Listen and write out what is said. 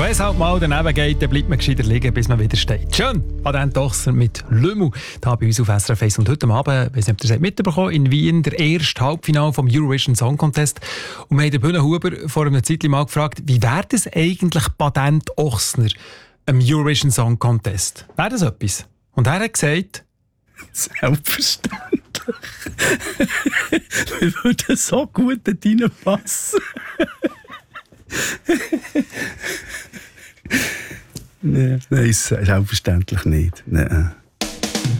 Wenn es halt mal daneben geht, dann bleibt man gescheiter liegen, bis man wieder steht. Schön, Adrian Ochsner mit «Lümel» hier bei uns auf SRF 1. Und heute Abend, ich weiß nicht, ob ihr es mitbekommen, in Wien der erste Halbfinale vom Eurovision Song Contest. Und wir haben den Bühne Huber vor einer Zeit mal gefragt, wie wäre das eigentlich Patent Ochsner im Eurovision Song Contest? Wäre das etwas? Und er hat gesagt... Selbstverständlich. Wir würden so gut dort reinpassen. Nein, selbstverständlich nicht. Nein.